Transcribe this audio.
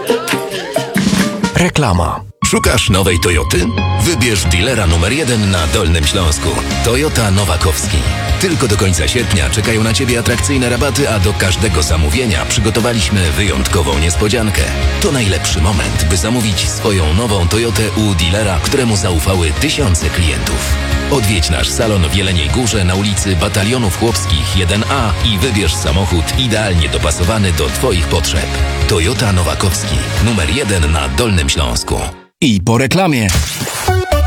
Reklama. Szukasz nowej Toyoty? Wybierz dealera numer 1 na Dolnym Śląsku. Toyota Nowakowski. Tylko do końca sierpnia czekają na Ciebie atrakcyjne rabaty, a do każdego zamówienia przygotowaliśmy wyjątkową niespodziankę. To najlepszy moment, by zamówić swoją nową Toyotę u dealera, któremu zaufały tysiące klientów. Odwiedź nasz salon w Jeleniej Górze na ulicy Batalionów Chłopskich 1A i wybierz samochód idealnie dopasowany do Twoich potrzeb. Toyota Nowakowski. Numer 1 na Dolnym Śląsku. I po reklamie.